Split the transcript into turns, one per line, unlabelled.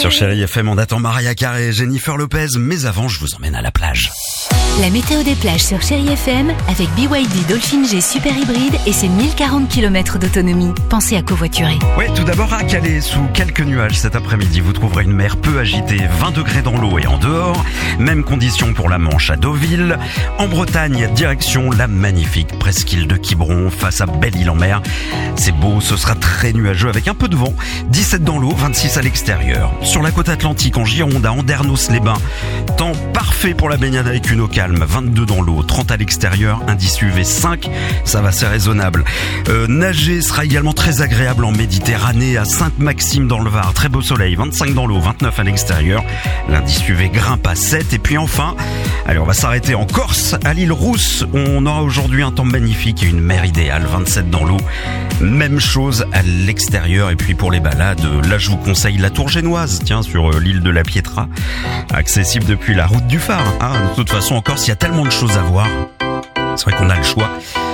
Sur Chérie FM, on attend Maria Carré et Jennifer Lopez, mais avant, je vous emmène à la plage.
La météo des plages sur Chérie FM avec BYD Dolphin G Super Hybride et ses 1040 km d'autonomie. Pensez à covoiturer.
Oui, tout d'abord à Calais, sous quelques nuages cet après-midi, vous trouverez une mer peu agitée, 20 degrés dans l'eau et en dehors. Même condition pour la Manche à Deauville. En Bretagne, direction la magnifique presqu'île de Quiberon, face à Belle-Île-en-Mer. C'est beau, ce sera très nuageux avec un peu de vent. 17 dans l'eau, 26 à l'extérieur. Sur la côte atlantique, en Gironde, à Andernos-les-Bains, temps parfait pour la baignade avec une eau calme, 22 dans l'eau, 30 à l'extérieur, indice UV 5, ça va, c'est raisonnable. Nager sera également très agréable en Méditerranée, à Sainte-Maxime dans le Var, très beau soleil, 25 dans l'eau, 29 à l'extérieur, l'indice UV grimpe à 7, et puis enfin, allez, on va s'arrêter en Corse, à l'île Rousse, on aura aujourd'hui un temps magnifique et une mer idéale, 27 dans l'eau, même chose à l'extérieur, et puis pour les balades, là je vous conseille la Tour Génoise, tiens, sur l'île de la Pietra, accessible depuis la route du Phare, hein. De toute façon, en Corse, il y a tellement de choses à voir. C'est vrai qu'on a le choix.